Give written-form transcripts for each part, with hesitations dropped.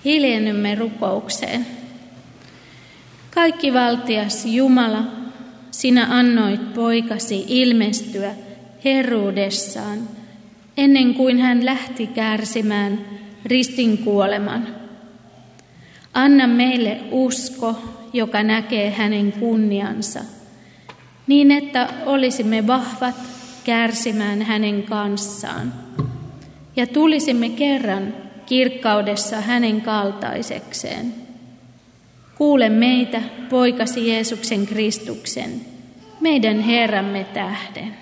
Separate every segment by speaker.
Speaker 1: Hiljennymme rukoukseen. Kaikkivaltias Jumala, sinä annoit poikasi ilmestyä herruudessaan ennen kuin hän lähti kärsimään ristin kuoleman. Anna meille usko, joka näkee hänen kunniansa, niin että olisimme vahvat kärsimään hänen kanssaan ja tulisimme kerran kirkkaudessa hänen kaltaisekseen. Kuule meitä, poikasi Jeesuksen Kristuksen, meidän Herramme tähden.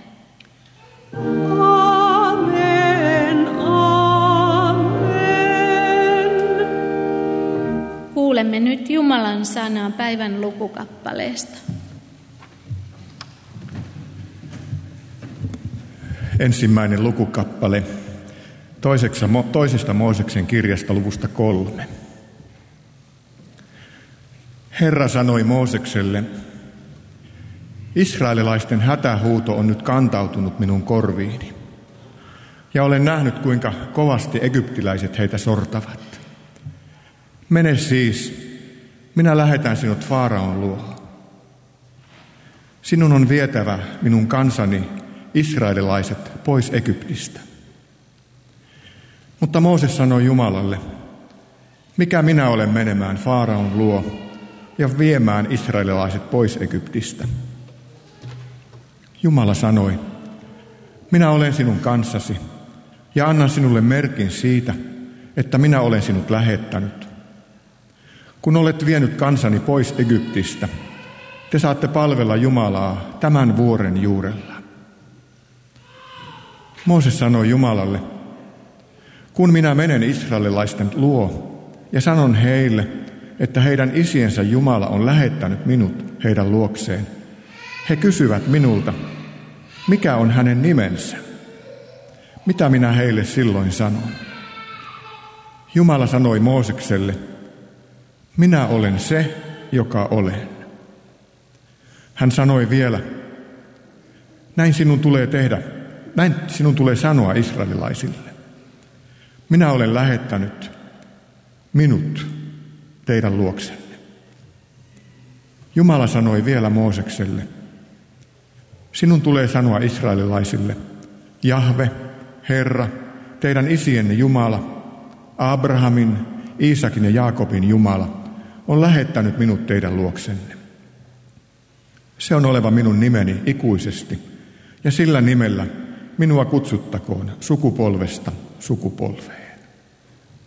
Speaker 2: Amen, amen.
Speaker 1: Kuulemme nyt Jumalan sanaa päivän lukukappaleesta.
Speaker 3: Ensimmäinen lukukappale toisesta Mooseksen kirjasta luvusta 3. Herra sanoi Moosekselle, israelilaisten hätähuuto on nyt kantautunut minun korviini, ja olen nähnyt, kuinka kovasti egyptiläiset heitä sortavat. Mene siis, minä lähetän sinut Faaraon luo. Sinun on vietävä minun kansani israelilaiset pois Egyptistä. Mutta Mooses sanoi Jumalalle, mikä minä olen menemään Faaraon luo ja viemään israelilaiset pois Egyptistä. Jumala sanoi, minä olen sinun kanssasi ja annan sinulle merkin siitä, että minä olen sinut lähettänyt. Kun olet vienyt kansani pois Egyptistä, te saatte palvella Jumalaa tämän vuoren juurella. Mooses sanoi Jumalalle, kun minä menen israelilaisten luo ja sanon heille, että heidän isiensä Jumala on lähettänyt minut heidän luokseen, he kysyvät minulta, mikä on hänen nimensä? Mitä minä heille silloin sanon? Jumala sanoi Moosekselle, minä olen se, joka olen. Hän sanoi vielä, näin sinun tulee sanoa israelilaisille. Minä olen lähettänyt minut teidän luoksenne. Jumala sanoi vielä Moosekselle, sinun tulee sanoa israelilaisille, Jahve, Herra, teidän isienne Jumala, Abrahamin, Iisakin ja Jaakobin Jumala, on lähettänyt minut teidän luoksenne. Se on oleva minun nimeni ikuisesti, ja sillä nimellä minua kutsuttakoon sukupolvesta sukupolveen.